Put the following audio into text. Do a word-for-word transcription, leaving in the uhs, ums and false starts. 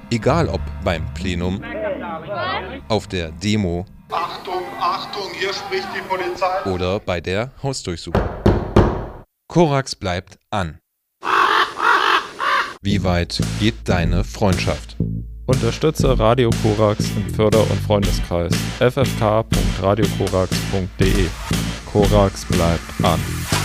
Egal ob beim Plenum, auf der Demo Achtung, Achtung, hier spricht die Polizei. oder bei der Hausdurchsuchung. Korax bleibt an. Wie weit geht deine Freundschaft? Unterstütze Radio Korax im Förder- und Freundeskreis f f k punkt radio korax punkt d e. Korax bleibt an.